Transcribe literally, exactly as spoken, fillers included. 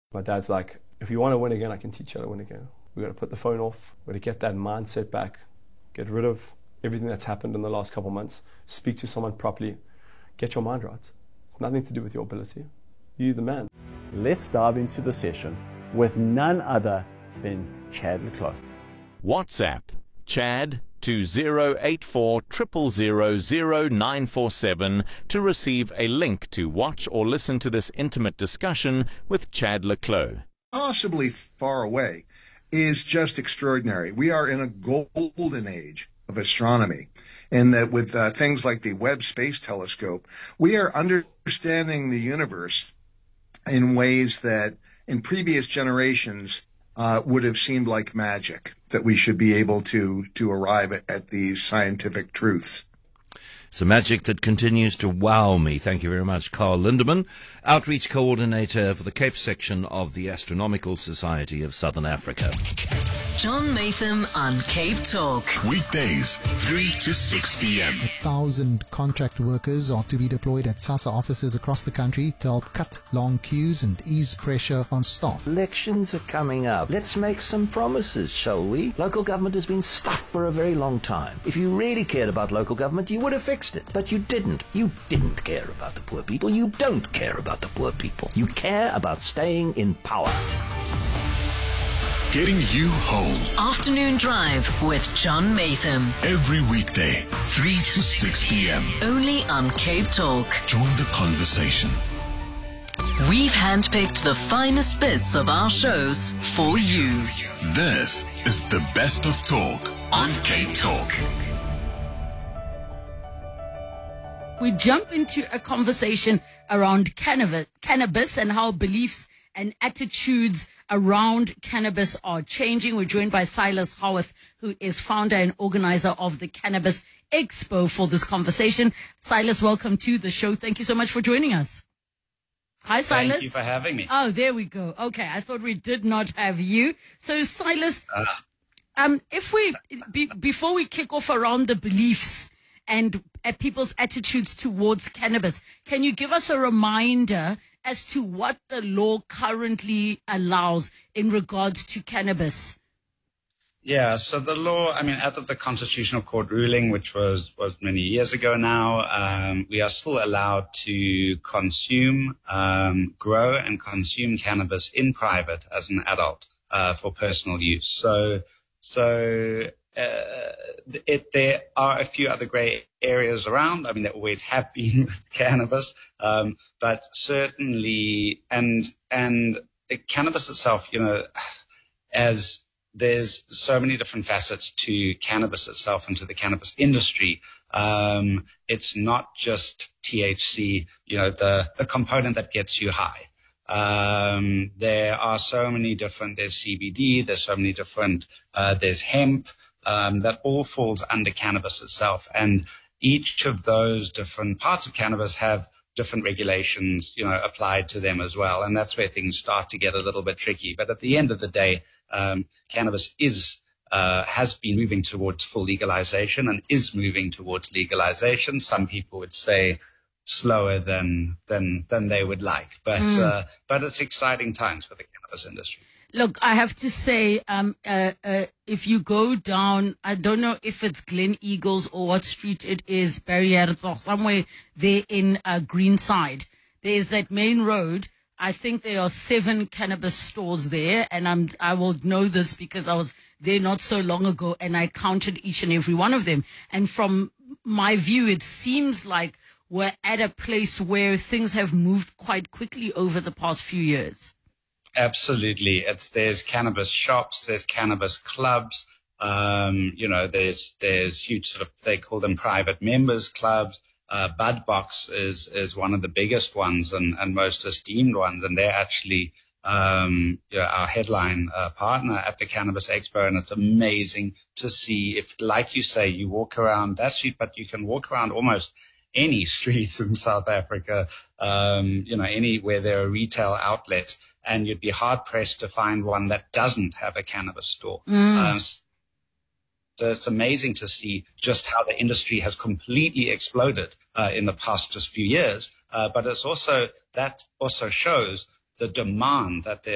My dad's like, if you want to win again, I can teach you how to win again. We've got to put the phone off. We've got to get that mindset back. Get rid of everything that's happened in the last couple of months. Speak to someone properly. Get your mind right. It's nothing to do with your ability. You're the man. Let's dive into the session with none other than Chad le Clos. WhatsApp Chad to zero eight four zero zero zero zero nine four seven to receive a link to watch or listen to this intimate discussion with Chad le Clos. Possibly far away is just extraordinary. We are in a golden age of astronomy, and that with uh, things like the Webb Space Telescope, we are understanding the universe in ways that in previous generations uh, would have seemed like magic, that we should be able to, to arrive at, at these scientific truths. It's a magic that continues to wow me. Thank you very much, Carl Lindemann, Outreach Coordinator for the Cape Section of the Astronomical Society of Southern Africa. John Maytham on Cape Talk. Weekdays, three to six p.m. A thousand contract workers are to be deployed at SASSA offices across the country to help cut long queues and ease pressure on staff. Elections are coming up. Let's make some promises, shall we? Local government has been stuffed for a very long time. If you really cared about local government, you would have fixed it. But you didn't. You didn't care about the poor people. You don't care about the poor people. You care about staying in power. Getting you home. Afternoon Drive with John Maytham. Every weekday, three to six p.m. Only on Cape Talk. Join the conversation. We've handpicked the finest bits of our shows for you. This is the best of talk on Cape Talk. We jump into a conversation around cannabis, cannabis and how beliefs and attitudes around cannabis are changing. We're joined by Silas Howarth, who is founder and organizer of the Cannabis Expo, for this conversation. Silas, welcome to the show. Thank you so much for joining us. Hi, Silas. Thank you for having me. Oh, there we go. Okay, I thought we did not have you. So, Silas, uh, um, if we be, before we kick off around the beliefs and uh, people's attitudes towards cannabis, can you give us a reminder as to what the law currently allows in regards to cannabis? Yeah, so the law, I mean, out of the Constitutional Court ruling, which was, was many years ago now, um, we are still allowed to consume, um, grow and consume cannabis in private as an adult uh, for personal use. So, so uh, it, there are a few other gray areas around. I mean, there always have been with cannabis, um, but certainly, and and the cannabis itself, you know, as there's so many different facets to cannabis itself and to the cannabis industry. Um, it's not just T H C, you know, the the component that gets you high. Um, there are so many different. There's C B D. There's so many different. Uh, there's hemp. Um, that all falls under cannabis itself. And each of those different parts of cannabis have different regulations, you know, applied to them as well. And that's where things start to get a little bit tricky. But at the end of the day, um, cannabis is, uh, has been moving towards full legalization and is moving towards legalization. Some people would say slower than, than, than they would like. But, mm. uh, but it's exciting times for the cannabis industry. Look, I have to say, um, uh, uh, if you go down, I don't know if it's Glen Eagles or what street it is, Barry Harris or somewhere there in uh, Greenside. There's that main road. I think there are seven cannabis stores there, and I'm, I will know this because I was there not so long ago, and I counted each and every one of them. And from my view, it seems like we're at a place where things have moved quite quickly over the past few years. Absolutely. It's, there's cannabis shops, there's cannabis clubs, um, you know, there's, there's huge sort of, they call them private members clubs. Uh, Budbox is, is one of the biggest ones and, and most esteemed ones. And they're actually, um, you know, our headline uh, partner at the Cannabis Expo. And it's amazing to see if, like you say, you walk around that street, but you can walk around almost any streets in South Africa, um, you know, anywhere there are retail outlets. And you'd be hard-pressed to find one that doesn't have a cannabis store. Mm. Um, so it's amazing to see just how the industry has completely exploded uh, in the past just few years. Uh, but it's also, that also shows the demand that there